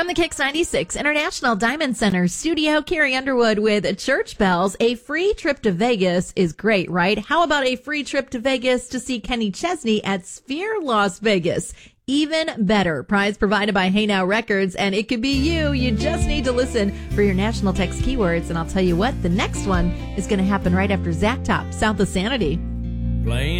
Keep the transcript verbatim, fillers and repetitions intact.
From the Kicks ninety-six International Diamond Center studio, Carrie Underwood with Church Bells. A free trip to Vegas is great, right? How about a free trip to Vegas to see Kenny Chesney at Sphere Las Vegas? Even better. Prize provided by Hey Now Records, and it could be you. You just need to listen for your national text keywords, and I'll tell you what, the next one is going to happen right after Zach Top, South of Sanity. Playing